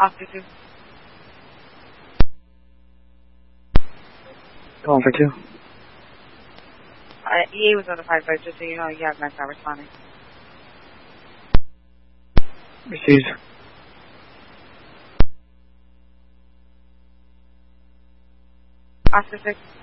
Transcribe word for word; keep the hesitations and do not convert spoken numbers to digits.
Oscar two. Calling for two. Uh, E A was notified, but just so you know, you have not responding. Received. Oscar six.